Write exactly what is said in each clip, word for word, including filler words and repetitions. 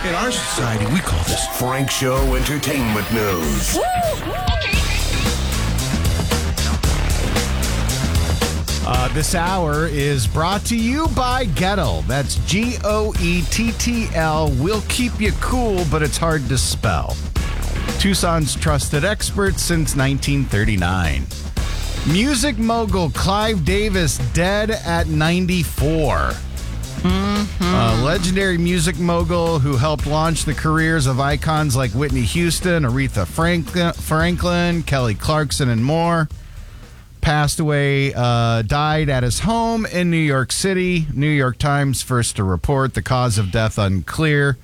In our society, we call this Frank Show Entertainment News. Uh, this hour is brought to you by Gettle. That's G O E T T L. We'll keep you cool, but it's hard to spell. Tucson's trusted expert since nineteen thirty-nine. Music mogul Clive Davis dead at ninety-four. Mm-hmm. A legendary music mogul who helped launch the careers of icons like Whitney Houston, Aretha Franklin, Franklin Kelly Clarkson, and more. Passed away, uh, died at his home in New York City. New York Times first to report the cause of death unclear.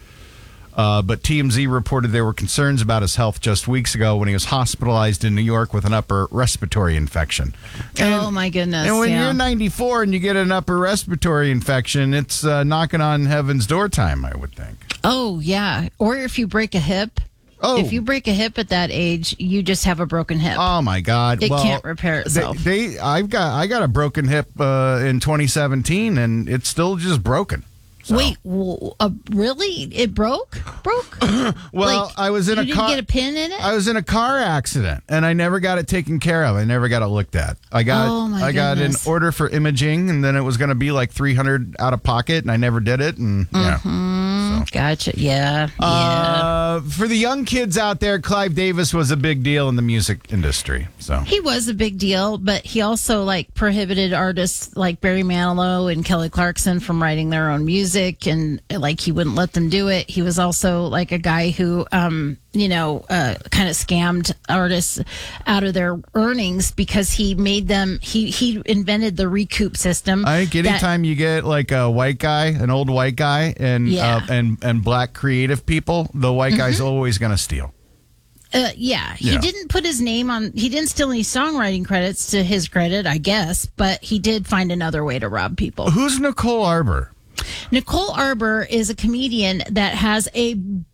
Uh, but T M Z reported there were concerns about his health just weeks ago when he was hospitalized in New York with an upper respiratory infection. And, oh, my goodness. And when yeah. you're ninety-four and you get an upper respiratory infection, it's uh, knocking on heaven's door time, I would think. Oh, yeah. Or if you break a hip. Oh. If you break a hip at that age, you just have a broken hip. Oh my God! It well, can't repair itself. They, they, I've got, I got a broken hip uh, in twenty seventeen, and it's still just broken. So. Wait, w- uh, really? It broke? Broke? Well, like, I was in you a didn't car. get a pin in it? I was in a car accident, and I never got it taken care of. I never got it looked at. I got, Oh, my I got an goodness. order for imaging, and then it was going to be like three hundred out of pocket, and I never did it. And yeah. Mm, Gotcha. Yeah. Yeah. Uh, for the young kids out there, Clive Davis was a big deal in the music industry. So He was a big deal, but he also like prohibited artists like Barry Manilow and Kelly Clarkson from writing their own music, and like he wouldn't let them do it. He was also like a guy who, um, you know, uh, kind of scammed artists out of their earnings because he made them. He he invented the recoup system. I think that- anytime you get like a white guy, an old white guy, and Yeah. uh, and and black creative people, the white guy's always going to steal. Uh, yeah, he Yeah. didn't put his name on. He didn't steal any songwriting credits to his credit, I guess, but he did find another way to rob people. Who's Nicole Arbor? Nicole Arbor is a comedian that has a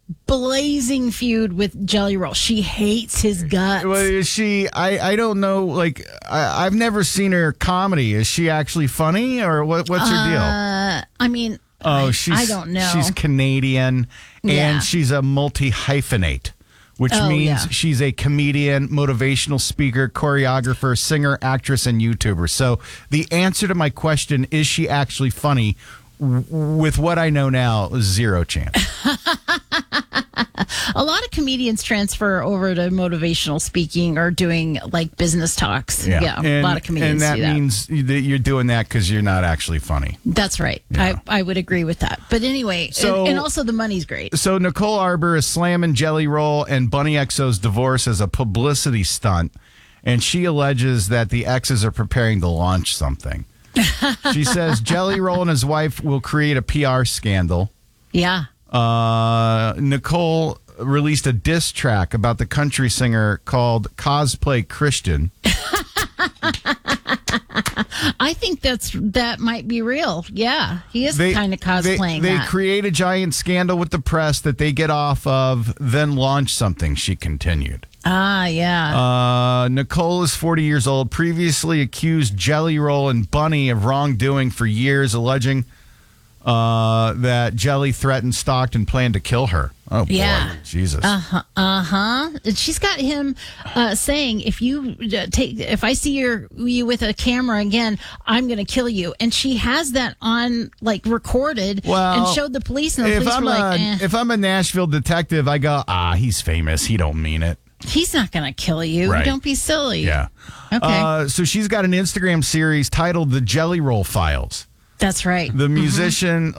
blazing feud with Jelly Roll. She hates his guts. Well, is she? I, I don't know. Like I, I've never seen her comedy. Is she actually funny, or what? What's her deal? Uh, I mean, Oh, I, she's. I don't know. She's Canadian, and Yeah. she's a multi hyphenate, which Oh, means yeah. she's a comedian, motivational speaker, choreographer, singer, actress, and YouTuber. So the answer to my question, is she actually funny? W- with what I know now, zero chance. A lot of comedians transfer over to motivational speaking or doing like business talks. Yeah, And, a lot of comedians and that do that. means that you're doing that because you're not actually funny. That's right. Yeah. I, I would agree with that. But anyway, So- and, and also the money's great. So Nicole Arbor is slamming Jelly Roll and Bunny X O's divorce as a publicity stunt, and she alleges that the exes are preparing to launch something. She says Jelly Roll and his wife will create a P R scandal. Yeah. Uh, Nicole released a diss track about the country singer called Cosplay Christian. I think that's that might be real. Yeah, he is kind of cosplaying They, they that. create a giant scandal with the press that they get off of, then launch something, she continued. ah, yeah. Uh, Nicole is forty years old, previously accused Jelly Roll and Bunny of wrongdoing for years, alleging uh, that Jelly threatened, stalked, and planned to kill her. Oh, boy. Yeah. Jesus. Uh huh. Uh huh. She's got him uh, saying, "If you uh, take, if I see your you with a camera again, I'm going to kill you." And she has that on like recorded Well, and showed the police, and the if police I'm, were like, a, eh, if I'm a Nashville detective, I go, ah, he's famous. He don't mean it. "He's not going to kill you. Right. Don't be silly." Yeah. Okay. Uh, so she's got an Instagram series titled The Jelly Roll Files. That's right. The musician